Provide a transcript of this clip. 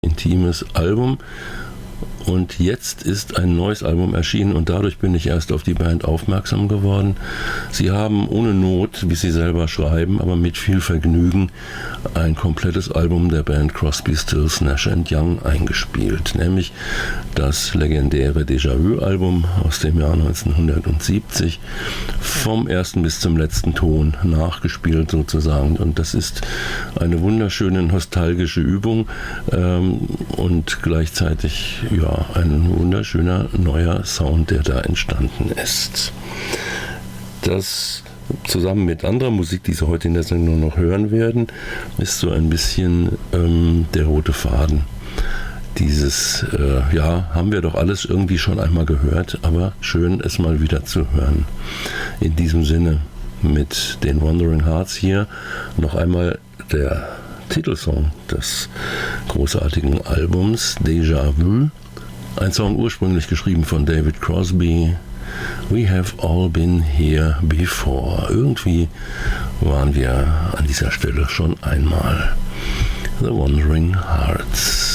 intimes Album. Und jetzt ist ein neues Album erschienen und dadurch bin ich erst auf die Band aufmerksam geworden. Sie haben ohne Not, wie sie selber schreiben, aber mit viel Vergnügen ein komplettes Album der Band Crosby, Stills, Nash & Young eingespielt, nämlich das legendäre Déjà-vu-Album aus dem Jahr 1970, vom ersten bis zum letzten Ton nachgespielt sozusagen. Und das ist eine wunderschöne nostalgische Übung und gleichzeitig ein wunderschöner neuer Sound, der da entstanden ist. Das zusammen mit anderer Musik, die Sie heute in der Sendung noch hören werden, ist so ein bisschen der rote Faden. Dieses, haben wir doch alles irgendwie schon einmal gehört, aber schön, es mal wieder zu hören. In diesem Sinne mit den Wandering Hearts hier noch einmal der Titelsong des großartigen Albums Déjà Vu. Ein Song ursprünglich geschrieben von David Crosby. We have all been here before. Irgendwie waren wir an dieser Stelle schon einmal. The Wandering Hearts.